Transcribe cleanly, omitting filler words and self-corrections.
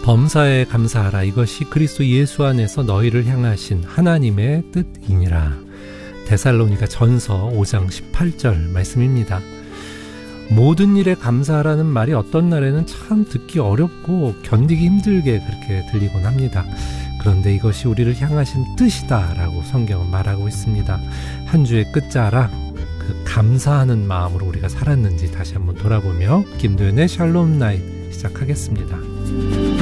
범사에 감사하라. 이것이 그리스도 예수 안에서 너희를 향하신 하나님의 뜻이니라. 데살로니가 전서 5장 18절 말씀입니다. 모든 일에 감사하라는 말이 어떤 날에는 참 듣기 어렵고 견디기 힘들게 그렇게 들리곤 합니다. 그런데 이것이 우리를 향하신 뜻이다 라고 성경은 말하고 있습니다. 한 주의 끝자락, 그 감사하는 마음으로 우리가 살았는지 다시 한번 돌아보며 김도연의 샬롬 나잇 시작하겠습니다.